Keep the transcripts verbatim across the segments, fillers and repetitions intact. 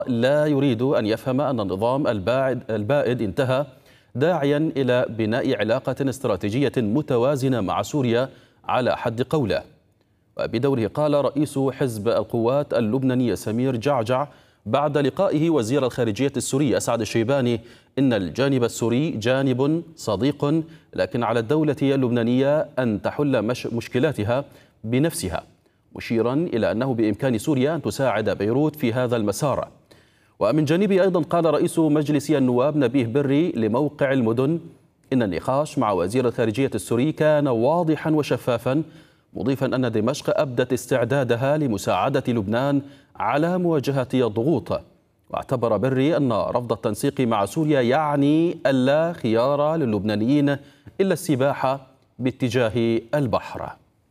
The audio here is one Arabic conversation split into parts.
لا يريد أن يفهم أن النظام الباعد البائد انتهى، داعيا إلى بناء علاقة استراتيجية متوازنة مع سوريا على حد قوله. وبدوره قال رئيس حزب القوات اللبنانية سمير جعجع بعد لقائه وزير الخارجية السوري أسعد الشيباني إن الجانب السوري جانب صديق، لكن على الدولة اللبنانية أن تحل مش مشكلاتها بنفسها، مشيرا إلى أنه بإمكان سوريا أن تساعد بيروت في هذا المسار. ومن جانبه أيضا قال رئيس مجلس النواب نبيه بري لموقع المدن إن النقاش مع وزير الخارجية السوري كان واضحا وشفافا، مضيفا أن دمشق أبدت استعدادها لمساعدة لبنان على مواجهة الضغوط. واعتبر بري أن رفض التنسيق مع سوريا يعني ألا خيار للبنانيين إلا السباحة باتجاه البحر.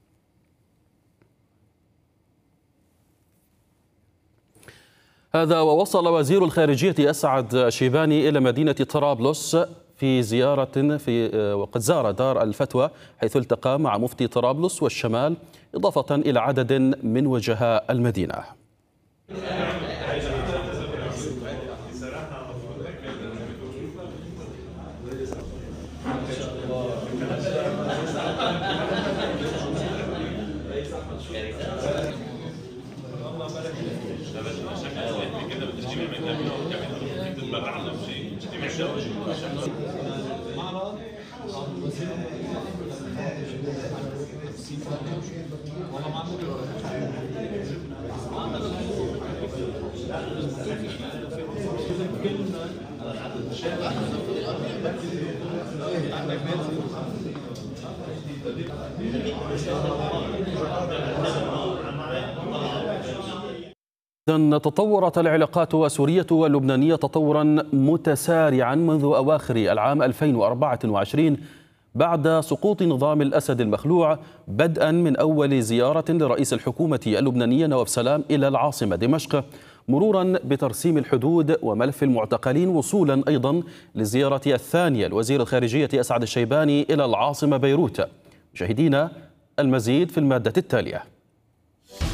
هذا ووصل وزير الخارجية أسعد الشيباني إلى مدينة طرابلس في زيارة في وقد زار دار الفتوى، حيث التقى مع مفتي طرابلس والشمال إضافة إلى عدد من وجهاء المدينة. تطورت العلاقات السورية واللبنانية تطورا متسارعا منذ أواخر العام ألفين وأربعة وعشرين بعد سقوط نظام الأسد المخلوع، بدءا من أول زيارة لرئيس الحكومة اللبنانية نواف سلام إلى العاصمة دمشق، مرورا بترسيم الحدود وملف المعتقلين، وصولا أيضا للزيارة الثانية لوزير الخارجية أسعد الشيباني إلى العاصمة بيروت. مشاهدينا، المزيد في المادة التالية.